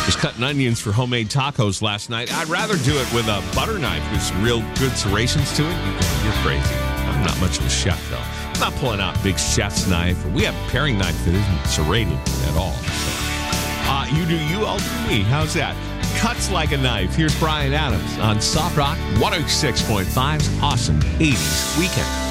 Was cutting onions for homemade tacos last night. I'd rather do it with a butter knife with some real good serrations to it. You're crazy. I'm not much of a chef, though. I'm not pulling out big chef's knife. We have a paring knife that isn't serrated at all. So, you do you, I'll do me. How's that? Cuts like a knife. Here's Brian Adams on Soft Rock 106.5's Awesome 80s Weekend.